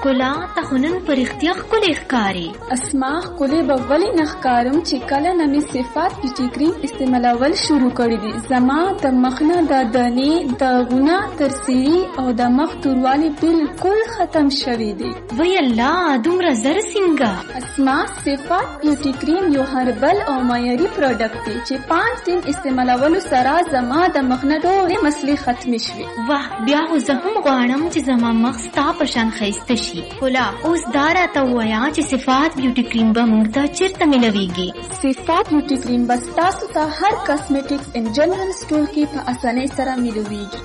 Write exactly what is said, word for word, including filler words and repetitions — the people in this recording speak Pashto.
ښکلا ته خو نن په رښتیا ښکلې ښکارې. اسما ښکلې به ولې نه ښکارم چې کله نه مې صفات بیوټي کریم استعمالول شروع کړي دي. زما د مخ نه د دانې داغونه ترسیري او د مخ توروالی بالکل ختم شوي دي. وی الله دومره زر څنګه؟ اسما صفات بیوټي کریم یو هربل او معیاري پروډکټ دی چې پانچ دن استعمالولو سره زما د مخ نه ټولې مسلې ختمې شوې. واه بیا خو زه هم غواړم چې زما مخ ستا په شان ښایسته شي. ښکلا اوس دا راته ووایه چې صفات بیوټي کریم به موږ ته چېرته ملویږي؟ صفات بیوټي کریم به ستاسو ته هر کاسمیټکس ان جنرال سټور کې په اسانۍ سره ملویږي.